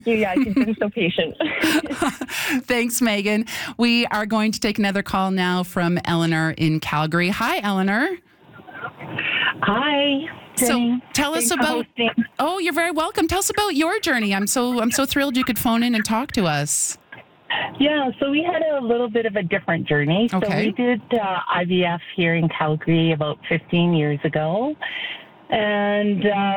Yeah, you've been so patient. Thanks, Megan. We are going to take another call now from Eleanor in Calgary. Hi, Eleanor. Hi, So Jenny. tell us Thanks for about. hosting. Oh, you're very welcome. Tell us about your journey. I'm so thrilled you could phone in and talk to us. Yeah, so we had a little bit of a different journey. So Okay. we did IVF here in Calgary about 15 years ago. And